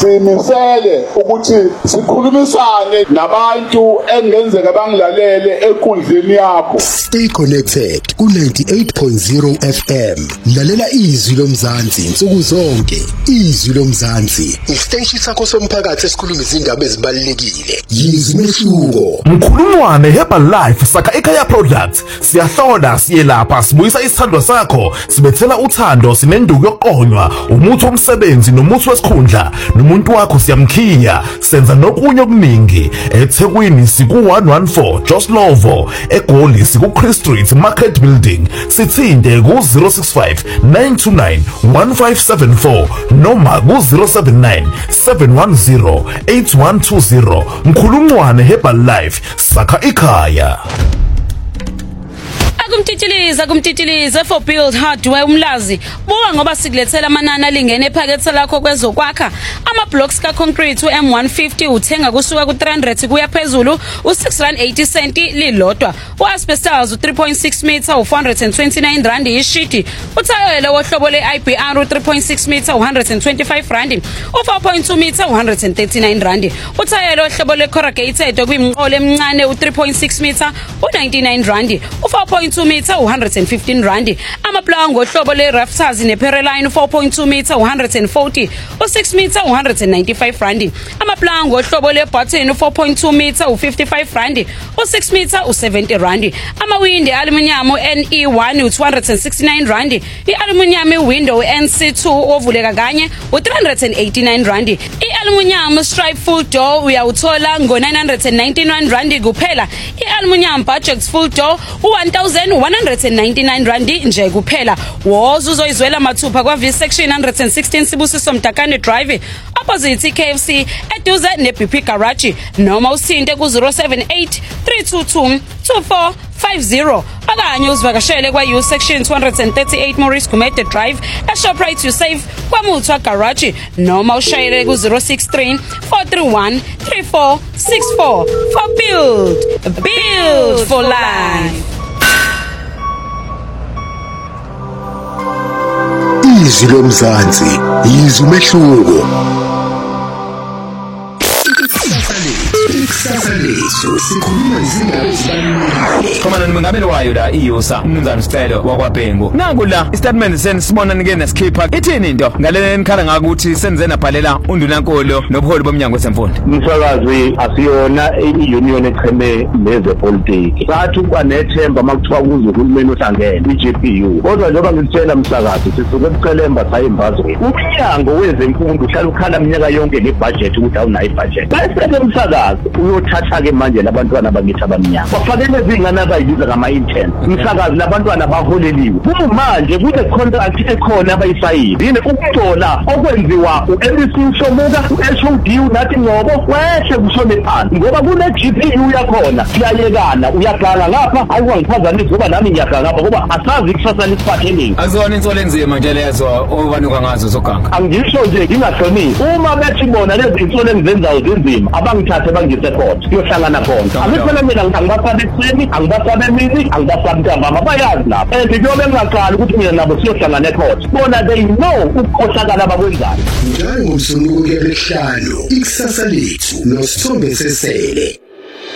simisele ukuthi sikhulumisane nabantu engenzeka bangilalele enkundleni yakho. Stay connected ku 98.0 FM. Lalela izwi lomzansi insuku zonke. Izwi lomzansi, isiteshi sakho somphakathi esikhuluma izindaba ezibalulekile. Yizwi mehluko. Mkhulumwane Herbalife Saka Ekhaya Products. Siyahlola, siyelapha, sibuyisa isithandwa sakho, sibethela uthando, sinenduku yokuqonywa, umuthi womsebenzi nomuthi wesikhundla, nomuntu wakho siyamkhiya, senza nokunye okuningi. eThekwini siku 114 Joslovo, eGoli siku Chris Street Market Building. Sithinte ku 065 929 1574 noma ku 079 710 8120. Mkhulumwane Herbalife Saka Ekhaya. Akumtitiliza for Build Hardware umlazi buka ngoba sikulethela amanani alingene ephakethe lakho kwezokwakha ama blocks ka concrete uM150 uthenga kusuka ku 300 kuya phezulu u6.80 cent lilodwa uasbestos u3.6 meter u429 rand ishiti uthayela wohlobo leIBR u3.6 meter u125 rand u4.2 meter u139 rand uthayela wohlobo lecorrugated okuyimqolo emncane u3.6 meter u99 rand u4.2 meter u115 rand amaplango ohlobo leRafters nePereline 4.2 meter u140 u6 meter u195 rand amaplango ohlobo leButton 4.2 meter u55 rand u6 meter u70 rand amawindi aluminium NE1 u269 rand ialuminium window NC2 ovuleka kanye u389 rand ialuminium stripe full door uyawuthola ngo991 rand kuphela ialuminium budget full door u1199 rand nje kuphela woza uzoyizwela mathupha kwa V section 116 Sibusiso Mtakane Drive opposite KFC eduze neBP Garage noma usinte ku 078 322 2450 okanye uzivakashele kwa U section 238 Maurice Gumede Drive eShoprite uSafe kwaMuthwa Garage noma ushayele ku 063 431 3464 for Build for Life. Izwi lomzansi, izwi mehluko. Ikusasa sikhuluma izindaba ezibalulekile. Khona nimengabelo wayo la iYusa umnumzana Sicelo wakwaBhengu. Nangu la istatement senisibona nike nesikhipha. Ithini into ngale nikhala ngakuthi senze nabhalela undunankolo nobuholi bomnyango wesemfundo. Umsakazi asiyona iunion echeme nezepolitiki. Sathi kwanethemba makuthiwa kuze uhulumeni uhlangene iGPU. Kodwa njengoba ngitshela umsakazi sisuke ebucelemba sayimbazwe. Umnyango wezemfundo uhlala ukhala iminyaka yonke nebudget ukuthi awunayo ibudget. Bese umsakazi uyothatha ke manje labantwana bakithi abamnyama bafanele izingane abayibiza ngama-intern umsakazi labantwana baholeliwe manje kule contract ekhona abayisayini yini ukutola okwenziwa uMBC Shomuka uHOD unathi ngobo wehle kushone phansi ngoba kune GPU yakhona siyayekana uyaqala lapha ayiwangiphazanisa ngoba nami ngiyaqala lapha ngoba asazi ikusasa lisiphatheleni azona insolo enzima nje lezo obanuka ngazo zoganga angisho nje ngingahloniphi uma bethi bona lezi insolo engizenzayo zinzima abangithathe bangise khona siyohlangana khona amikho mina ngibasabe ekuseni angibasabe emini angibasabe ntambama bayazi lapho and kuyobe ngaqala ukuthi mina nabo siyohlangana ekhona bona they know ukukhohlakala abakwenzayo njalo ngomsombuluko ke lesihlanu ikusasa lethu noSithombe Sesele.